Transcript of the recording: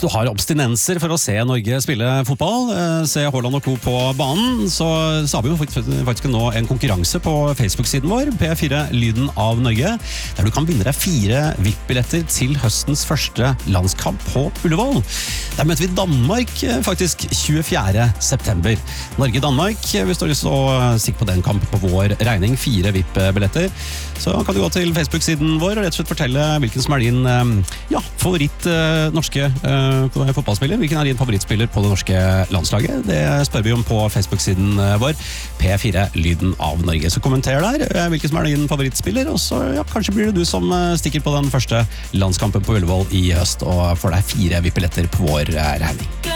du har abstinenser for å se Norge spille fotball, se Haaland og Co på banen, så har vi jo faktisk nå en konkurranse på Facebook-siden vår, P4 Lyden av Norge, der du kan vinne deg 4 VIP-billetter til høstens første landskamp på Ullevål. Der møter vi Danmark faktisk 24. september. Norge-Danmark, hvis du har lyst til å stikke på den kampen på vår regning, 4 VIP-billetter, så kan du gå til Facebook-siden vår og rett og slett fortelle hvilken som er din favoritt norske fotballspiller. Hvilken er din favorittspiller på det norske landslaget? Det spør vi om på Facebook-siden vår, P4 Lyden av Norge. Så kommenter der hvilken som er din favorittspiller, og så kanskje blir det du som stikker på den første landskampen på Ullevål i høst og får deg 4 VIP-billetter på vår regning.